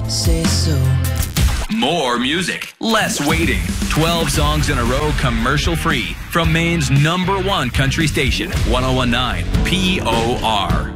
say so. More music, less waiting. 12 songs in a row, commercial free. From Maine's #1 country station, 1019 POR.